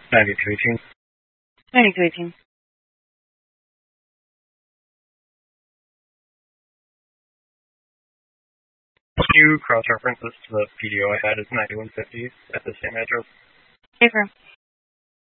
9218. 9218. Can you cross-reference this to the PDO I had as 9150 at the same address? Affirm.